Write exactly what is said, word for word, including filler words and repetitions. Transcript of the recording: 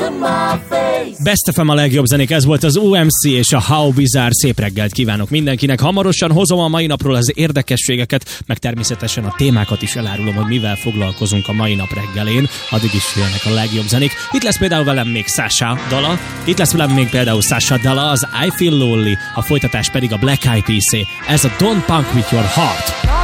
Best ef em a legjobb zenék, ez volt az o em cé és a How Bizarre. Szép reggelt kívánok mindenkinek. Hamarosan hozom a mai napról az érdekességeket, meg természetesen a témákat is elárulom, hogy mivel foglalkozunk a mai nap reggelén. Addig is jönnek a legjobb zenék. Itt lesz például velem még Sasha dala, itt lesz velem még például Sasha dala, az I Feel Lonely, a folytatás pedig a Black Eyed Peas-é. Ez a Don't Punk With Your Heart.